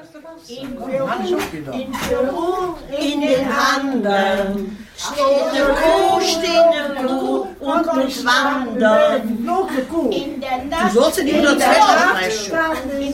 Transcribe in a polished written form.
In den Handen steht eine Kuh, und muss wandern. Du sollst die 102 sprechen.